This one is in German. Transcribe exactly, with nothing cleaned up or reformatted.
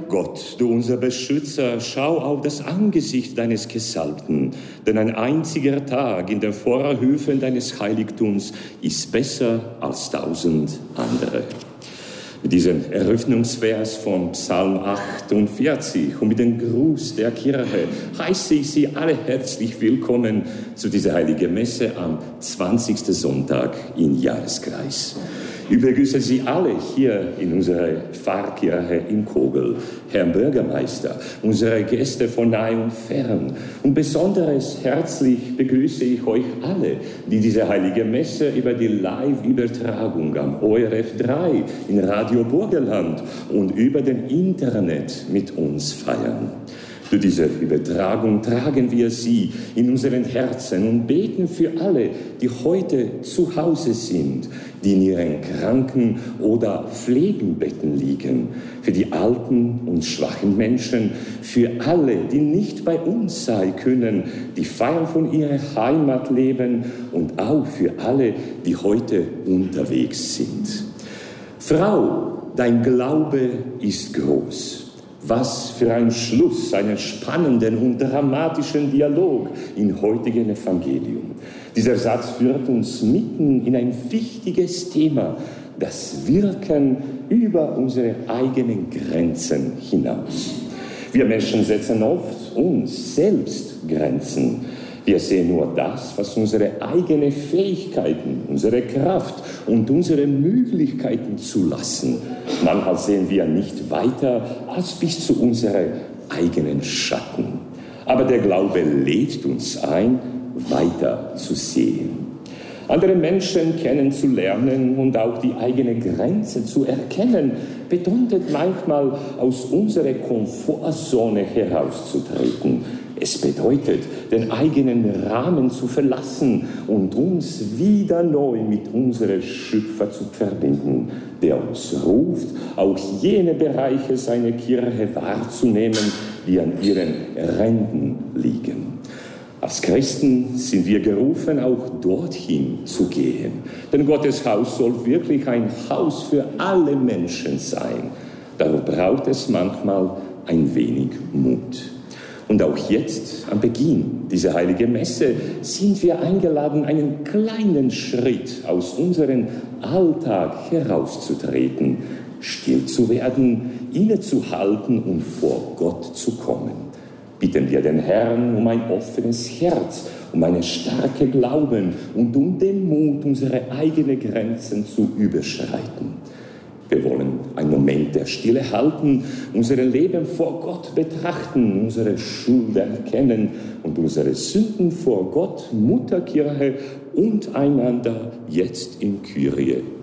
Gott, du unser Beschützer, schau auf das Angesicht deines Gesalbten, denn ein einziger Tag in den Vorhöfen deines Heiligtums ist besser als tausend andere. Mit diesem Eröffnungsvers von Psalm achtundvierzig und mit dem Gruß der Kirche heiße ich Sie alle herzlich willkommen zu dieser heiligen Messe am zwanzigsten Sonntag im Jahreskreis. Ich begrüße Sie alle hier in unserer Pfarrkirche in Kogel, Herrn Bürgermeister, unsere Gäste von nahe und fern. Und besonders herzlich begrüße ich euch alle, die diese heilige Messe über die Live-Übertragung am O R F drei in Radio Burgenland und über den Internet mit uns feiern. Durch diese Übertragung tragen wir sie in unseren Herzen und beten für alle, die heute zu Hause sind, die in ihren Kranken- oder Pflegenbetten liegen, für die alten und schwachen Menschen, für alle, die nicht bei uns sein können, die fern von ihrer Heimat leben und auch für alle, die heute unterwegs sind. Frau, dein Glaube ist groß. Was für ein Schluss, einen spannenden und dramatischen Dialog im heutigen Evangelium. Dieser Satz führt uns mitten in ein wichtiges Thema, das Wirken über unsere eigenen Grenzen hinaus. Wir Menschen setzen oft uns selbst Grenzen. Wir sehen nur das, was unsere eigenen Fähigkeiten, unsere Kraft und unsere Möglichkeiten zulassen. Manchmal sehen wir nicht weiter als bis zu unseren eigenen Schatten. Aber der Glaube lädt uns ein, weiter zu sehen. Andere Menschen kennenzulernen und auch die eigene Grenze zu erkennen, bedeutet manchmal, aus unserer Komfortzone herauszutreten. Es bedeutet, den eigenen Rahmen zu verlassen und uns wieder neu mit unserem Schöpfer zu verbinden, der uns ruft, auch jene Bereiche seiner Kirche wahrzunehmen, die an ihren Rändern liegen. Als Christen sind wir gerufen, auch dorthin zu gehen. Denn Gottes Haus soll wirklich ein Haus für alle Menschen sein. Darum braucht es manchmal ein wenig Mut. Und auch jetzt, am Beginn dieser heiligen Messe, sind wir eingeladen, einen kleinen Schritt aus unserem Alltag herauszutreten, still zu werden, innezuhalten und vor Gott zu kommen. Bitten wir den Herrn um ein offenes Herz, um einen starken Glauben und um den Mut, unsere eigenen Grenzen zu überschreiten. Wir wollen einen Moment der Stille halten, unser Leben vor Gott betrachten, unsere Schuld erkennen und unsere Sünden vor Gott, Mutterkirche und einander jetzt in Kyrie